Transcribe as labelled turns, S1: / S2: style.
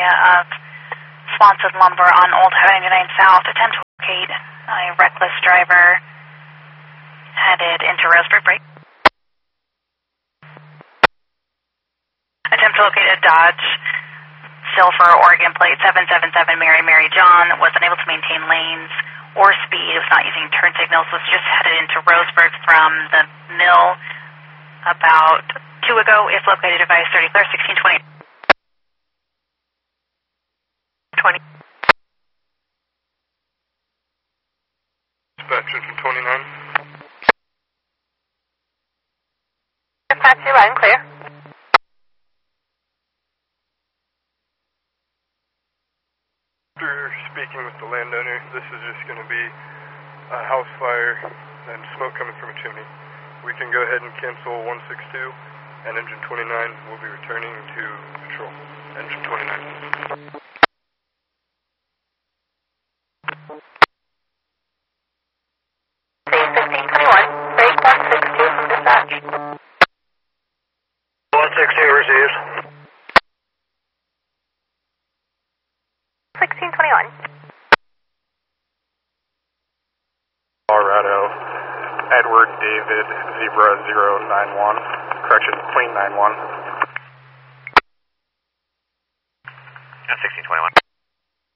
S1: area of Swanson Lumber on Old Highway 99 South. Attempt to locate a reckless driver headed into Roseburg Break. Attempt to locate a Dodge Silver Oregon plate 777 Mary John. Was unable to maintain lanes or speed. It was not using turn signals. Was just headed into Roseburg from the mill about 2 ago. If located, advise 30 clear 1620. 20.
S2: Dispatch engine 29.
S3: Dispatch 2 clear.
S2: After speaking with the landowner, this is just going to be a house fire and smoke coming from a chimney. We can go ahead and cancel 162, and engine 29 will be returning to patrol. Engine 29.
S3: Break 162 from dispatch.
S2: 162 receives.
S3: 1621.
S2: Colorado, Edward David Zebra 091, correction, clean 91.
S3: 1621.